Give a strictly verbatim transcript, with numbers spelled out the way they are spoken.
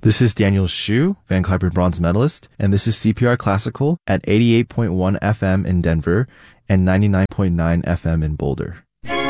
This is Daniel Shu, Van Cliburn bronze medalist, and this is C P R Classical at eighty-eight point one F M in Denver and ninety-nine point nine F M in Boulder.